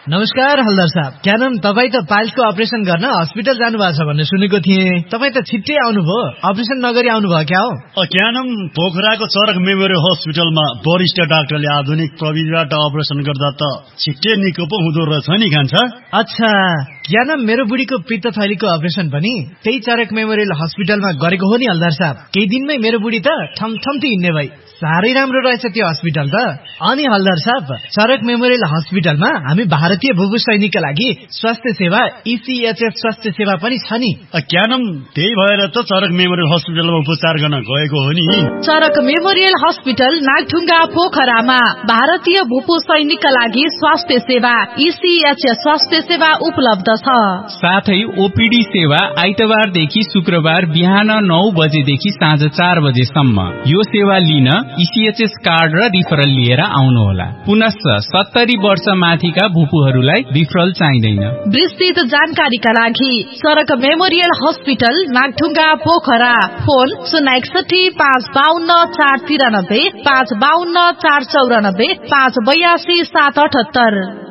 नमस्कार हल्दर साहब। क्या नाम, तपाईँ त पाइल्सको अपरेसन गर्न हस्पिटल जानु भएको छ भन्ने सुनेको थिएँ। तपाईँ त छिट्टै आउनुभयो, अपरेसन नगरी आउनुभयो क्या हो? क्या नाम, पोखराको चरक मेमोरियल हस्पिटलमा वरिष्ठ डाक्टरले आधुनिक प्रविधिबाट अपरेसन गर्दा त छिट्टै निको पो हुँदो रहेछ नि कान्छा। अच्छा, क्या नाम, मेरो बुढीको पित्त थैलीको अपरेसन पनि त्यही चरक मेमोरियल हस्पिटलमा गरेको हो नि हल्दर साहब। केही दिनमै मेरो बुढी त ठमठम्ती हिँड्ने भई। साह्रै राम्रो रहेछ त्यो हस्पिटल त। अनि हल्दर साहब, चरक मेमोरियल हस्पिटलमा हामी भारतीय भूपू सैनिकका लागि स्वास्थ्य सेवा ECHS स्वास्थ्य सेवा पनि छ नि। क्या नाम, त्यही भएर त चरक मेमोरियल हस्पिटलमा उपचार गर्न गएको हो नि। चरक मेमोरियल हस्पिटल नागढुङ्गा पोखरामा भारतीय भूपू सैनिकका लागि स्वास्थ्य सेवा ECHS स्वास्थ्य सेवा उपलब्ध छ। साथै ओपीडी सेवा आइतबारदेखि शुक्रबार बिहान 9 बजेदेखि साँझ 4 बजेसम्म। यो सेवा लिन ECHS कार्ड र रिफरल लिएर आउनुहोला। पुनश्च 70 वर्ष माथिका भूपूहरूलाई रिफरल चाहिँदैन। विस्तृत जानकारीका लागि चरक memorial hospital Nagdhunga Pokhara, phone 061 552 493 552 494 582 778।